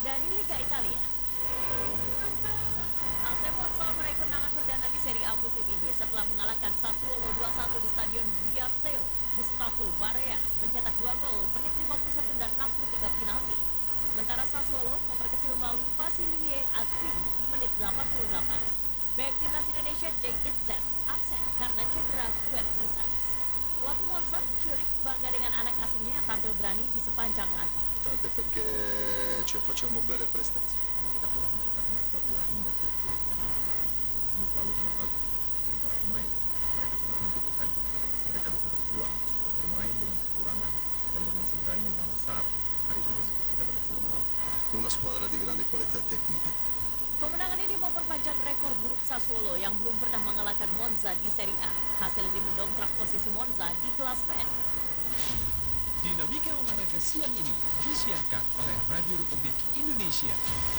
dari Liga Italia. AC Monza meraih kemenangan perdana di Serie A musim ini setelah mengalahkan Sassuolo 2-1 di Stadion Briateo. Gustavo Barea mencetak 2 gol menit 51 dan 63 penalti. Sementara Sassuolo memperkecil melalui Vasilie Adri di menit 88. Bek timnas Indonesia Jay Itzet absen karena cedera quadriceps. Pelatih Monza, Zurich, bangga dengan anak asuhnya yang tampil berani di sepanjang laga. Perché facciamo belle prestazioni. Kita telah menciptakan sesuatu yang indah di tim dan kami selalu sangat bagus dan para pemain mereka sangat membutuhkan. Mereka bisa berjuang, bermain dengan kekurangan dan dengan keberanian yang besar. Hari ini kita berhasil menang. Una squadra di grande qualità tecnica. Kemenangan ini memperpanjang rekor buruk Sassuolo yang belum pernah mengalahkan Monza di Serie A. Hasil ini mendongkrak posisi Monza di klasemen. Dinamika olahraga siang ini disiarkan oleh Radio Republik Indonesia.